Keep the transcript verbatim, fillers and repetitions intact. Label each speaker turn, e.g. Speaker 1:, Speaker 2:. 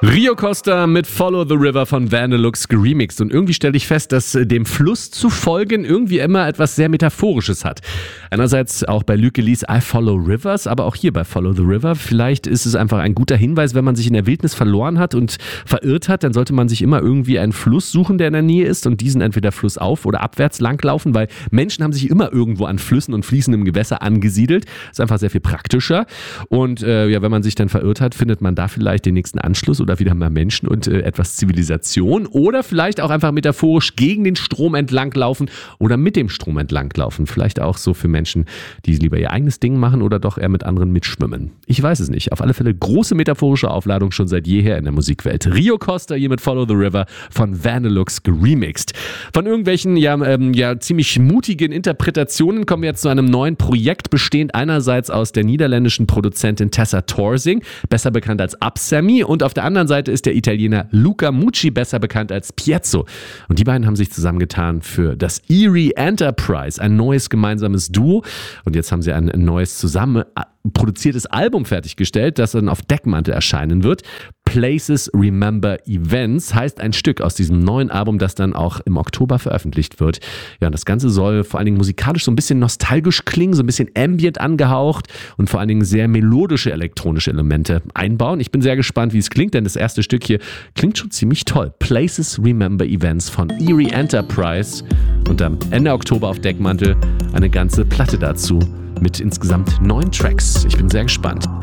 Speaker 1: Rio Costa mit Follow the River von Vandelux geremixed. Und irgendwie stelle ich fest, dass dem Fluss zu folgen irgendwie immer etwas sehr Metaphorisches hat. Einerseits auch bei Luke Lees I Follow Rivers, aber auch hier bei Follow the River. Vielleicht ist es einfach ein guter Hinweis, wenn man sich in der Wildnis verloren hat und verirrt hat, dann sollte man sich immer irgendwie einen Fluss suchen, der in der Nähe ist und diesen entweder flussauf oder abwärts langlaufen, weil Menschen haben sich immer irgendwo an Flüssen und fließendem Gewässer angesiedelt. Ist einfach sehr viel praktischer. Und äh, ja, wenn man sich dann verirrt hat, findet man da vielleicht den nächsten Anschluss oder wieder mal Menschen und äh, etwas Zivilisation oder vielleicht auch einfach metaphorisch gegen den Strom entlanglaufen oder mit dem Strom entlanglaufen. Vielleicht auch so für Menschen, die lieber ihr eigenes Ding machen oder doch eher mit anderen mitschwimmen. Ich weiß es nicht. Auf alle Fälle große metaphorische Aufladung schon seit jeher in der Musikwelt. Rio Costa hier mit Follow the River von Vandelux geremixed. Von irgendwelchen ja, ähm, ja ziemlich mutigen Interpretationen kommen wir jetzt zu einem neuen Projekt, bestehend einerseits aus der niederländischen Produzentin Tessa Torsing, besser bekannt als Absamy, und auf der anderen Seite ist der Italiener Luca Mucci, besser bekannt als Piezzo. Und die beiden haben sich zusammengetan für das Eerie Enterprise, ein neues gemeinsames Duo. Und jetzt haben sie ein neues zusammen produziertes Album fertiggestellt, das dann auf Deckmantel erscheinen wird. Places Remember Events heißt ein Stück aus diesem neuen Album, das dann auch im Oktober veröffentlicht wird. Ja, und das Ganze soll vor allen Dingen musikalisch so ein bisschen nostalgisch klingen, so ein bisschen ambient angehaucht und vor allen Dingen sehr melodische elektronische Elemente einbauen. Ich bin sehr gespannt, wie es klingt, denn das erste Stück hier klingt schon ziemlich toll. Places Remember Events von Eerie Enterprise und am Ende Oktober auf Deckmantel eine ganze Platte dazu mit insgesamt neun Tracks. Ich bin sehr gespannt.